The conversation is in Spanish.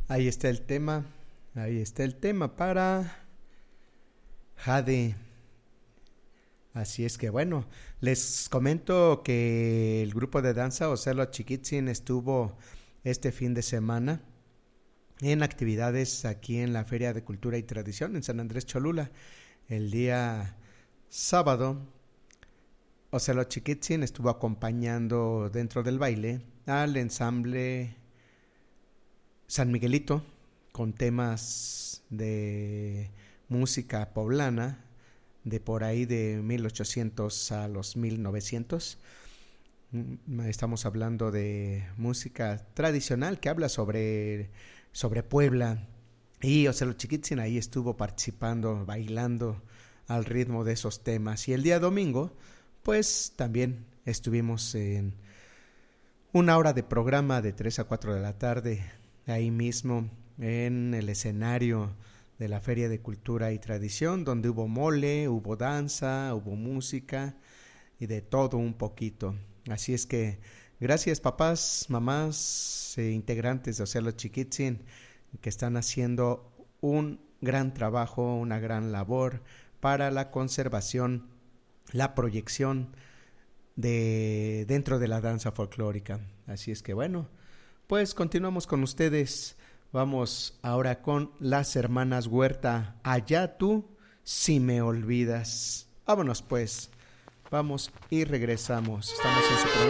Ahí está el tema. Ahí está el tema para Jade. Así es que bueno, les comento que el grupo de danza Ocelot Chiquitzin estuvo este fin de semana en actividades aquí en la Feria de Cultura y Tradición en San Andrés Cholula. El día sábado, Ocelot Chiquitzin estuvo acompañando dentro del baile al ensamble San Miguelito con temas de música poblana de por ahí de 1800 a los 1900. Estamos hablando de música tradicional que habla sobre Puebla. Y Ocelot Chiquitzin ahí estuvo participando, bailando al ritmo de esos temas. Y el día domingo, pues también estuvimos en una hora de programa de 3 a 4 de la tarde, ahí mismo en el escenario de la Feria de Cultura y Tradición, donde hubo mole, hubo danza, hubo música y de todo un poquito. Así es que gracias papás, mamás, integrantes de Ocelot Chiquitzin, que están haciendo un gran trabajo, una gran labor para la conservación, la proyección de dentro de la danza folclórica. Así es que bueno, pues continuamos con ustedes. Vamos ahora con las hermanas Huerta. Allá tú, si me olvidas. Vámonos pues. Vamos y regresamos. Estamos en su programa